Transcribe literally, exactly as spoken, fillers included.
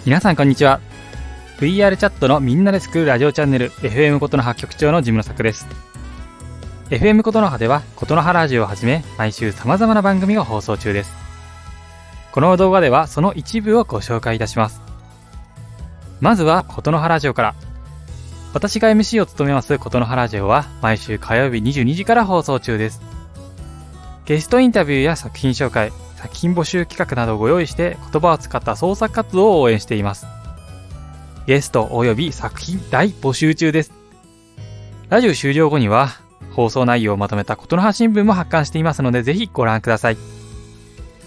皆さんこんにちは。 ブイアール チャットのみんなで作るラジオチャンネル エフエム ことの葉局長のジムの作です。 エフエム ことの葉ではことの葉ラジオをはじめ毎週様々な番組が放送中です。この動画ではその一部をご紹介いたします。まずはことの葉ラジオから。私が エムシー を務めますことの葉ラジオは毎週火曜日にじゅうにじから放送中です。ゲストインタビューや作品紹介、作品募集企画などをご用意して言葉を使った創作活動を応援しています。ゲストおよび作品大募集中です。ラジオ終了後には放送内容をまとめたことの葉新聞も発刊していますので、ぜひご覧ください。